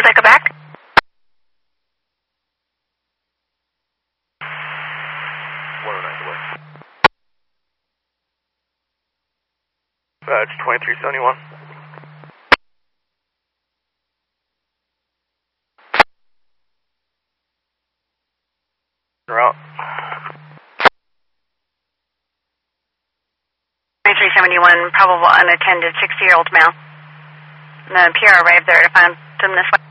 Echo back. It's 2371. Route. 2371, probable unattended 60-year-old male. The PR arrived there to find them this way.